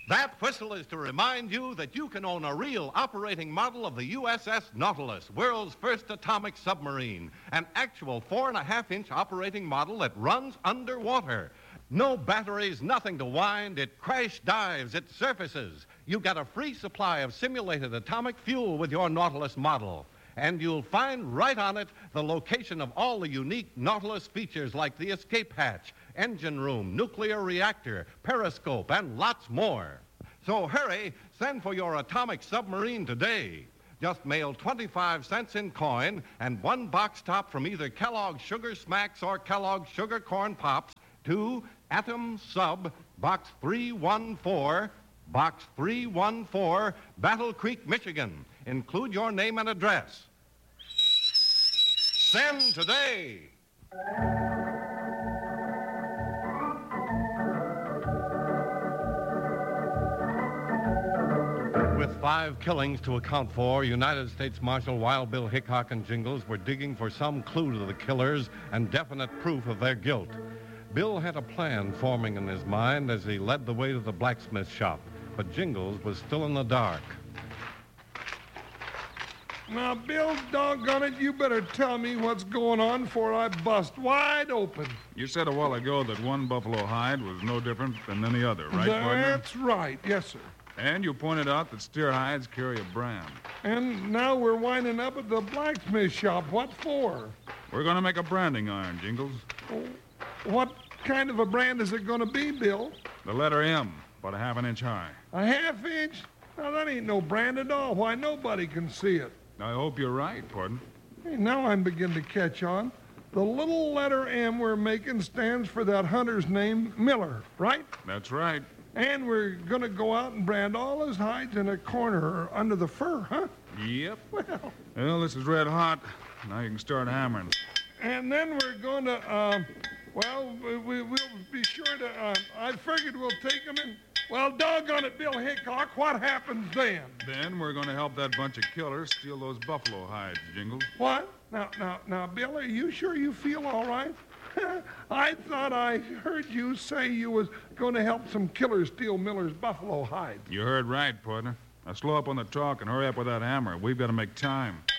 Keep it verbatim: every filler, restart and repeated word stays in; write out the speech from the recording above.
That whistle is to remind you that you can own a real operating model of the U S S Nautilus, world's first atomic submarine. An actual four and a half inch operating model that runs underwater. No batteries, nothing to wind. It crash dives, it surfaces. You get a free supply of simulated atomic fuel with your Nautilus model. And you'll find right on it the location of all the unique Nautilus features like the escape hatch, engine room, nuclear reactor, periscope, and lots more. So hurry, send for your atomic submarine today. Just mail twenty-five cents in coin and one box top from either Kellogg's Sugar Smacks or Kellogg's Sugar Corn Pops to Atom Sub, Box three one four, Box three one four, Battle Creek, Michigan. Include your name and address. Send today. With five killings to account for, United States Marshal Wild Bill Hickok and Jingles were digging for some clue to the killers and definite proof of their guilt. Bill had a plan forming in his mind as he led the way to the blacksmith shop, but Jingles was still in the dark. Now, Bill, doggone it, you better tell me what's going on before I bust wide open. You said a while ago that one buffalo hide was no different than any other, right, partner? That's right, yes, sir. And you pointed out that steer hides carry a brand. And now we're winding up at the blacksmith shop. What for? We're going to make a branding iron, Jingles. Oh, what kind of a brand is it going to be, Bill? The letter M, about a half an inch high. A half inch? Now, that ain't no brand at all. Why, nobody can see it. I hope you're right, Pardon. Hey, now I'm beginning to catch on. The little letter M we're making stands for that hunter's name, Miller, right? That's right. And we're going to go out and brand all his hides in a corner or under the fur, huh? Yep. Well, Well, this is red hot. Now you can start hammering. and then we're going to, uh, well, we, we- we'll be sure to, uh, I figured we'll take him in. Well, doggone it, Bill Hickok, what happens then? Then we're going to help that bunch of killers steal those buffalo hides, Jingles. What? Now, now, now, Bill, are you sure you feel all right? I thought I heard you say you was going to help some killers steal Miller's buffalo hide. You heard right, partner. Now slow up on the talk and hurry up with that hammer. We've got to make time.